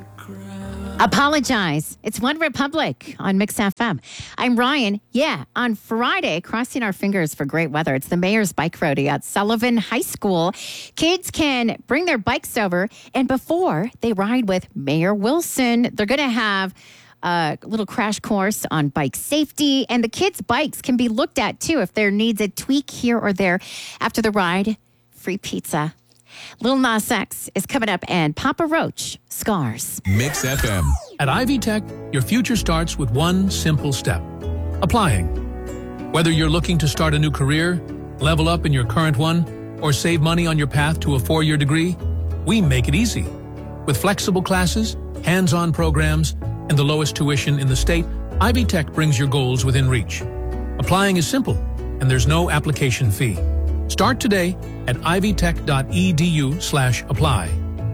Apologize. It's One Republic on Mix FM. I'm Ryan. Yeah, on Friday, crossing our fingers for great weather. It's the Mayor's Bike Rodeo at Sullivan High School. Kids can bring their bikes over, and before they ride with Mayor Wilson, they're going to have a little crash course on bike safety, and the kids' bikes can be looked at, too, if there needs a tweak here or there. After the ride, free pizza. Lil Nas X is coming up, and Papa Roach, Scars. Mix FM. At Ivy Tech, your future starts with one simple step: applying. Whether you're looking to start a new career, level up in your current one, or save money on your path to a 4-year degree, we make it easy. With flexible classes, hands-on programs, and the lowest tuition in the state, Ivy Tech brings your goals within reach. Applying is simple, and there's no application fee. Start today at ivytech.edu/apply.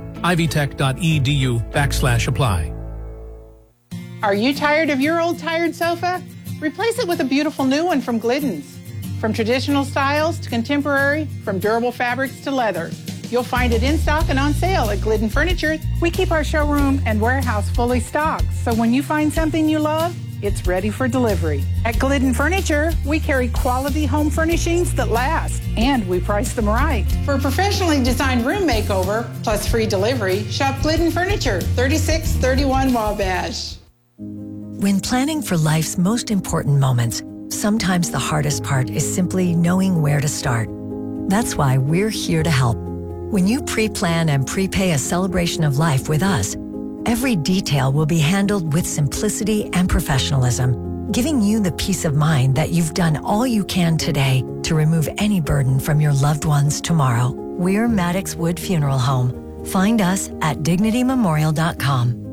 ivytech.edu/apply. Are you tired of your old tired sofa? Replace it with a beautiful new one from Glidden's. From traditional styles to contemporary, from durable fabrics to leather, you'll find it in stock and on sale at Glidden Furniture. We keep our showroom and warehouse fully stocked, so when you find something you love, it's ready for delivery. At Glidden Furniture, we carry quality home furnishings that last, and we price them right. For a professionally designed room makeover, plus free delivery, shop Glidden Furniture, 3631 Wabash. When planning for life's most important moments, sometimes the hardest part is simply knowing where to start. That's why we're here to help. When you pre-plan and prepay a celebration of life with us, every detail will be handled with simplicity and professionalism, giving you the peace of mind that you've done all you can today to remove any burden from your loved ones tomorrow. We're Maddox Wood Funeral Home. Find us at dignitymemorial.com.